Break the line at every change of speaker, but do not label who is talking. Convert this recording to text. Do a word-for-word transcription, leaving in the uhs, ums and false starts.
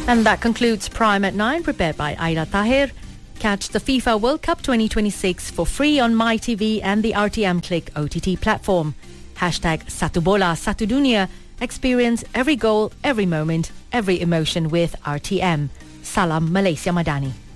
And that concludes Prime at nine, prepared by Aida Tahir. Catch the FIFA World Cup twenty twenty-six for free on MyTV and the R T M Click O T T platform. Hashtag Satubola Satudunia. Experience every goal, every moment, every emotion with R T M. Salam Malaysia Madani.